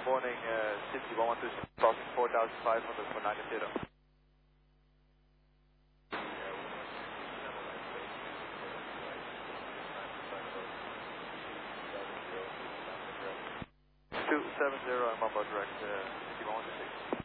morning, City 112, crossing 4,500 for 9 0. 270, I'm on board direct, City 116.